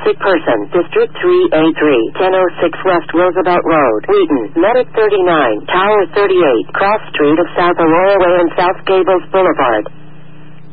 sick person. District 3A3, 1006 West Roosevelt Road, Wheaton. Medic 39, Tower 38, Cross Street of South Aurora Way and South Gables Boulevard.